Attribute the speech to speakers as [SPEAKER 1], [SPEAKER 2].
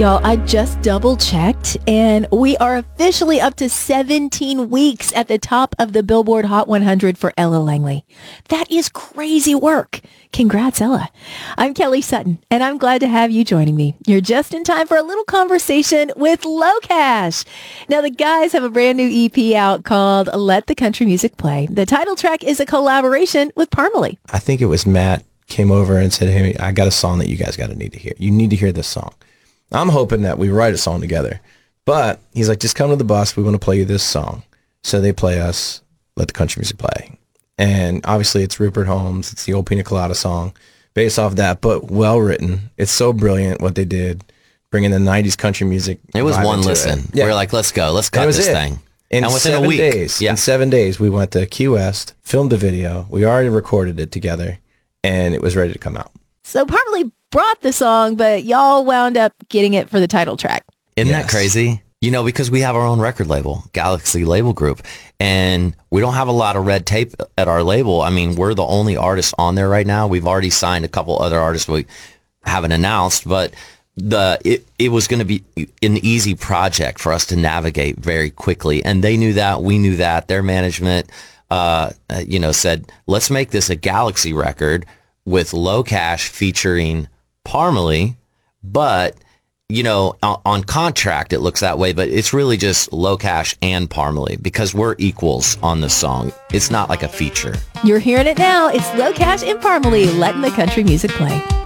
[SPEAKER 1] Y'all, I just double checked and we are officially up to 17 weeks at the top of the Billboard Hot 100 for Ella Langley. That is crazy work. Congrats, Ella. I'm Kelly Sutton and I'm glad to have you joining me. You're just in time for a little conversation with Low Cash. Now, the guys have a brand new EP out called Let the Country Music Play. The title track is a collaboration with Parmalee.
[SPEAKER 2] I think it was Matt came over and said, hey, I got a song that you guys got to need to hear. You need to hear this song. I'm hoping that we write a song together. But he's like, just come to the bus. We want to play you this song. So they play us Let the Country Music Play. And obviously it's Rupert Holmes. It's the old Pina Colada song based off that, but well written. It's so brilliant what they did, bringing the 90s country music.
[SPEAKER 3] It was one listen. Yeah. We were like, let's go. Let's cut this thing.
[SPEAKER 2] And within a week. In 7 days, we went to Key West, filmed a video. We already recorded it together, and it was ready to come out.
[SPEAKER 1] So Parmalee brought the song, but y'all wound up getting it for the title track.
[SPEAKER 3] Isn't that crazy? You know, because we have our own record label, Galaxy Label Group, and we don't have a lot of red tape at our label. I mean, we're the only artists on there right now. We've already signed a couple other artists we haven't announced, but it was going to be an easy project for us to navigate very quickly. And they knew that. We knew that. Their management, said, let's make this a Galaxy record with Low Cash featuring Parmalee, but on contract it looks that way, but it's really just Low Cash and Parmalee because we're equals on the song. It's not like a feature.
[SPEAKER 1] You're hearing it now. It's Low Cash and Parmalee letting the country music play.